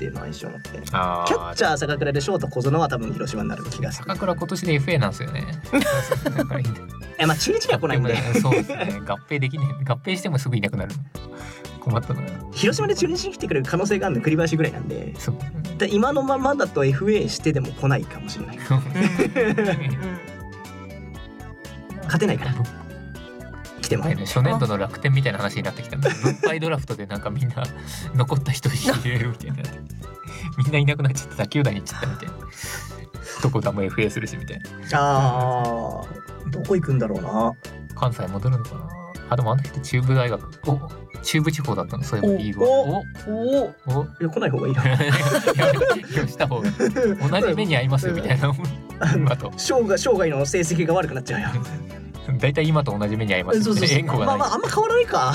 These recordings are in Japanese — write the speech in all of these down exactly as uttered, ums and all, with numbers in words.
っていうのは印象を持って、キあャッチャー坂倉でショート小園は多分広島になる気がする。 坂倉今年で エフエー なんですよねえ、まあ中日には来ないんでそうですね、合併できねえ、合併してもすぐいなくなる、困ったな。 広島で中日に来てくれる可能性があるの栗林ぐらいなんで、 そうで今のままだと エフエー してでも来ないかもしれない勝てないから来ても初年度の楽天みたいな話になってきたんだ。分配ドラフトでなんかみんな残った人入れるみたいなみんないなくなっちゃって他球団に行っちゃったみたいな、どこかも エフエー するしみたいな。 あー、どこ行くんだろうな。 関西戻るのかな。あ、でもあの人中部大学、お中部地方だったの、そういえばリーグは。 おおおおいや来ない方がいいないやした方が同じ目に合いますよみたいな今と生涯生涯の成績が悪くなっちゃうよだいたい今と同じ目に合いますよね。援護がない。 まあまああんま変わらないか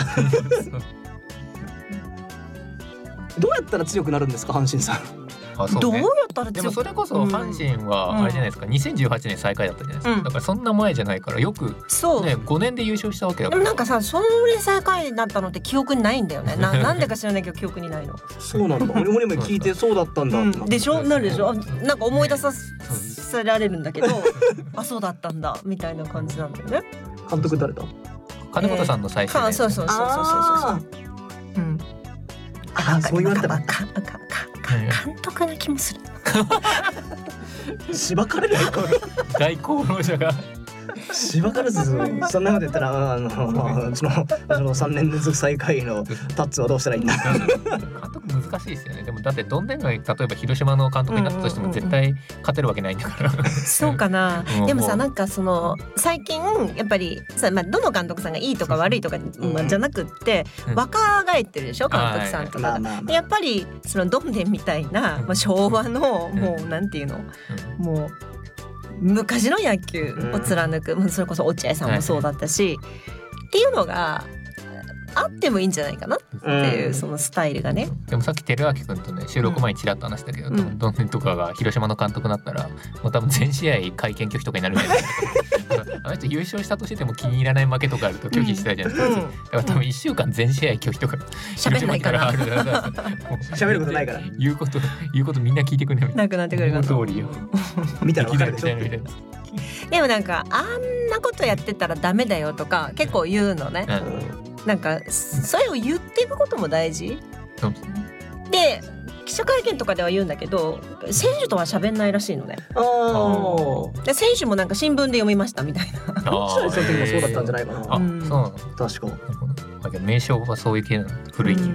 どうやったら強くなるんですか阪神さん。 あ、そうね、 どうやったら強く、 でもそれこそ阪神はあれじゃないですか、うん、にせんじゅうはちねん最下位だったじゃないですか、 うん、 だからそんな前じゃないからよく、 そうね、ごねんで優勝したわけだから。 でもなんかさ、それ最下位になったのって記憶にないんだよね。 な, なんでか知らないけど記憶にないの。 そうなんだ。俺も聞いてそうだったんだ、 うん、でしょ、なるでしょ、なんか思い出させられるんだけどあ、そうだったんだみたいな感じなんだよね。 監督誰だ。 金本さんの最初、ね、 えー、そうそうそうそうそうそう、うん、 あ、そう言われたら監督な気もするしばかれるよ大功労者がしばかれずそんなこと言ったら、あの、まあ、うちのそのさんねん連続最下位のタッツはどうしたらいいんだ監督難しいですよね。でもだってどんでんが例えば広島の監督になったとしても絶対勝てるわけないんだから、うんうんうん、 そうかな。でもさ、なんかその最近やっぱりさ、まあ、どの監督さんがいいとか悪いとか、まあ、じゃなくって、うん、若返ってるでしょ監督さんとかが、はい、まあまあまあ、やっぱりそのどんでんみたいな、まあ、昭和のもうなんていうの、うん、もう昔の野球を貫く、うん、それこそ落合さんもそうだったし、はい、っていうのがあってもいいんじゃないかなっていう、うん、そのスタイルがね。 でもさっき照明君とね収録前にちらっと話したけど、うん、どんねんとかが広島の監督になったらもう多分全試合会見拒否とかになるんじゃないかあの人優勝したとしても気に入らない負けとかあると拒否してたじゃないですか、うん、だから多分いっしゅうかん全試合拒否とか喋んないから喋ることないから言うこと言うことみんな聞いてくれないなくなってくるから通りよ見たら分かるでしょでもなんかあんなことやってたらダメだよとか結構言うのね、うん、なんかそれを言っていくことも大事、うん、で記者会見とかでは言うんだけど選手とは喋んないらしいのね。あで選手もなんか新聞で読みましたみたいな。 落合さんの時もそうだったんじゃないかな。 あ、うん、そうなの。 確か名称はそういう系なの。古い系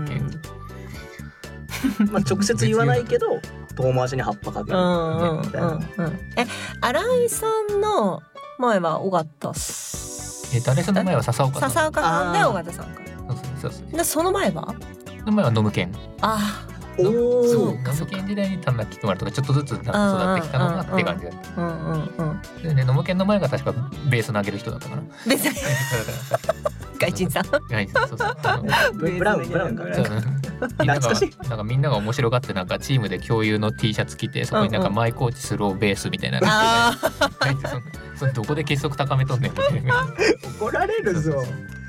まあ直接言わないけど遠回しに葉っぱかけるみたいな。 え、新井さんの前は尾形えっと、新井さんの前は笹岡さん。 笹岡さんで尾形さんか。 そうそうそう。 でその前は？ その前はノムケン。 ああ。 おお。そう。ノムケン時代に田中丸とかちょっとずつなんか育ってきたのがって感じだった。うんうんうん。でね、ノムケンの前が確かベース投げる人だったかな。 ベース。外人さん。 外人さん。そうそう。 ブラウンブラウンか。 懐かしい。なんかみんなが面白がってなんかチームで共有の T シャツ着てそこになんかマイコーチスローベースみたいなの書いてそのどこで結束高めとんねんみたいな。 怒られるぞ。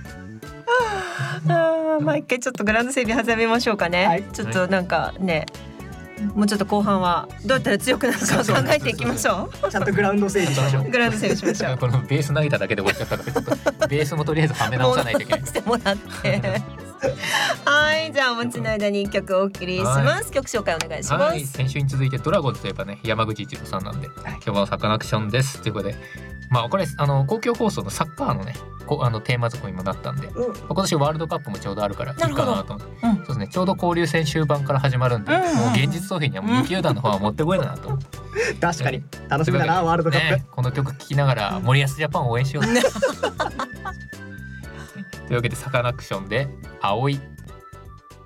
あまあ一回ちょっとグラウンド整備始めましょうかね、はい、ちょっとなんかね、もうちょっと後半はどうやったら強くなるか考えていきましょう。 ちゃんとグラウンド整備しましょう。 グラウンド整備しましょう。 このベース投げただけで終わっちゃったからちょっとベースもとりあえずはめ直さないといけない。 してもらってはい、じゃあお持ちの間に一曲お送りします。曲紹介お願いします。はい、 先週に続いてドラゴンズといえばね山口一郎さんなんで、今日はサカナクションですということで、まあこれあの公共放送のサッカーのねこあのテーマ作りにもなったんで、うん、今年ワールドカップもちょうどあるからいいかなと思って、うん、そうですね、ちょうど交流戦終盤から始まるんで、うん、もう現実逃避にはもうに球団の方は持ってこいだなと思って、 うん、確かに楽しみだなワールドカップ、 ね、この曲聴きながら森保ジャパンを応援しようというわけでサカナクションで青い